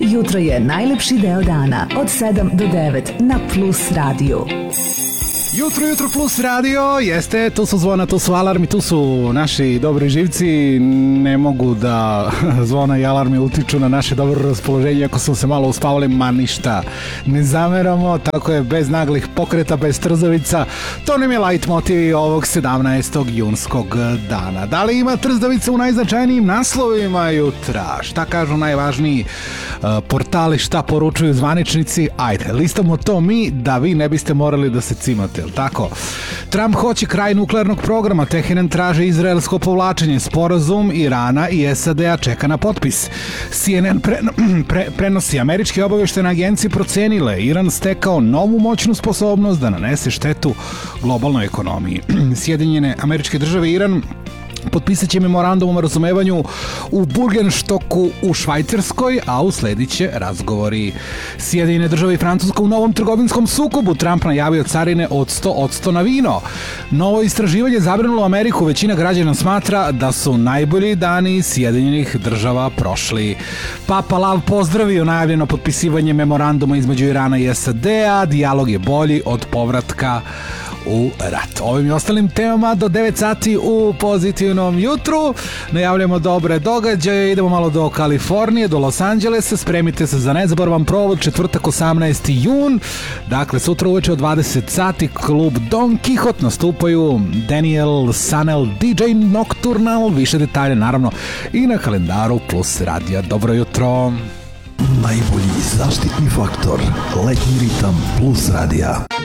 Jutro je najlepši deo dana od 7 do 9 na Plus radiju. Jutro Plus radio, jeste, tu su zvona, tu su alarmi, tu su naši dobri živci. Ne mogu da zvona i alarmi utiču na naše dobro raspoloženje ako smo se malo uspavali, ma ništa ne zameramo, tako je, bez naglih pokreta, bez trzavica. To nam je light motiv ovog 17. junskog dana. Da li ima trzavica u najznačajnijim naslovima jutra? Šta kažu najvažniji portali, šta poručuju zvaničnici? Ajde, listamo to mi da vi ne biste morali da se cimate. Tako. Trump hoće kraj nuklearnog programa, Teheran traži izraelsko povlačenje, sporazum Irana i SAD-a čeka na potpis. CNN prenosi, američke obavještene agencije procenile Iran stekao novu moćnu sposobnost da nanese štetu globalnoj ekonomiji. Sjedinjene Američke Države i Iran potpisat će memorandum o razumevanju u Burgenstoku u Švajcarskoj, a usledit će razgovori. Sjedinjene Države i Francuska u novom trgovinskom sukobu. Trump najavio carine od 100% na vino. Novo istraživanje zabrinulo Ameriku. Većina građana smatra da su najbolji dani Sjedinjenih Država prošli. Papa Lav pozdravio najavljeno potpisivanje memoranduma između Irana i SAD-a. Dijalog je bolji od povratka u rat. Ovim i ostalim temama do 9 sati u pozitivnom jutru. Najavljamo dobre događaje, idemo malo do Kalifornije, do Los Angelesa, spremite se za nezaboravan provod, četvrtak 18. jun, dakle sutra uveče od 20 sati, klub Don Quixote, nastupaju Daniel Sanel, DJ Nocturnal, više detalje naravno i na kalendaru Plus radija. Dobro jutro! Najbolji zaštitni faktor, letnji ritam Plus radija.